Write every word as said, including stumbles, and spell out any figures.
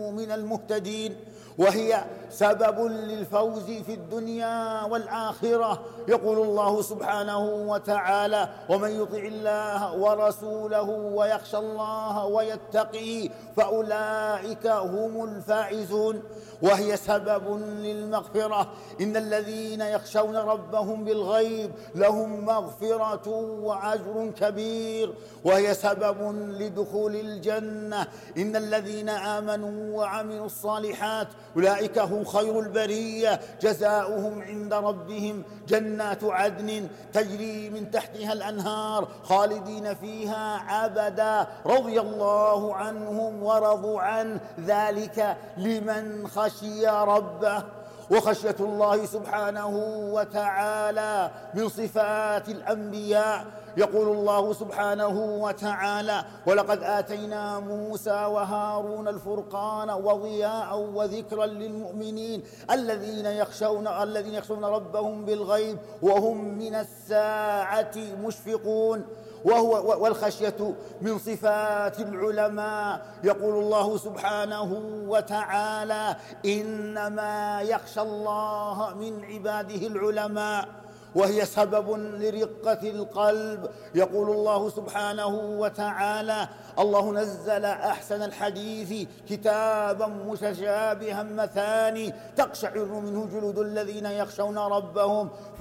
من المهتدين، وهي سبب للفوز في الدنيا والآخرة. يقول الله سبحانه وتعالى: ومن يطع الله ورسوله ويخشى الله ويتقي فأولئك هم الفائزون. وهي سبب للمغفرة، إن الذين يخشون ربهم بالغيب لهم مغفرة وأجر كبير. وهي سبب لدخول الجنة، إن الذين آمنوا وعملوا الصالحات أولئك هم خير البرية، جزاؤهم عند ربهم جنات عدن تجري من تحتها الأنهار خالدين فيها أبدا، رضي الله عنهم ورضوا عنه، ذلك لمن خشي ربه. وخشية الله سبحانه وتعالى من صفات الأنبياء. يقول الله سبحانه وتعالى: ولقد آتينا موسى وهارون الفرقان وضياء وذكرا للمؤمنين الذين يخشون الذين يخشون ربهم بالغيب وهم من الساعة مشفقون. وهو والخشية من صفات العلماء. يقول الله سبحانه وتعالى: إنما يخشى الله من عباده العلماء. وهي سبب لرقة القلب. يقول الله سبحانه وتعالى: الله نزل أحسن الحديث كتابا متشابها مثاني تقشعر منه جلود الذين يخشون ربهم